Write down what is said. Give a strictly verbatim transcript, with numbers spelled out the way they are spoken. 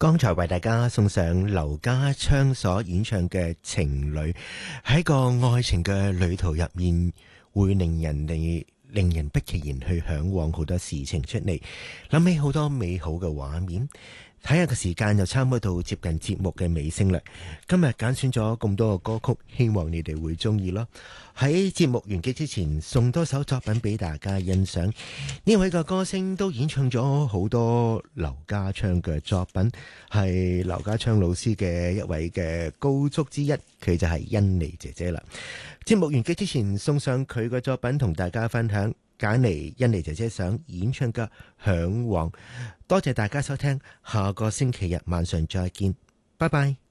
剛才為大家送上劉家昌所演唱嘅《情侶》，喺個愛情嘅旅途入面，會令人哋令人不其然去向往好多事情出嚟，諗起好多美好嘅畫面。睇下個時間又差唔多到接近節目嘅尾聲啦。今日揀選咗咁多個歌曲，希望你哋會中意咯。喺節目完結之前，送多首作品俾大家欣賞。呢位嘅歌星都演唱咗好多劉家昌嘅作品，係劉家昌老師嘅一位嘅高足之一，佢就係甄妮姐姐啦。節目完結之前，送上佢嘅作品同大家分享。揀嚟甄妮姐姐想演唱嘅《向往》，多謝大家收聽，下個星期日晚上再見，拜拜。